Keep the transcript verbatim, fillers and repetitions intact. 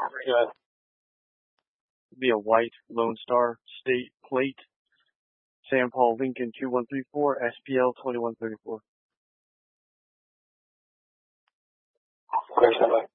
Good. Be a white Lone Star State plate. Sam Paul Lincoln two one three four, S P L twenty-one thirty-four. Question.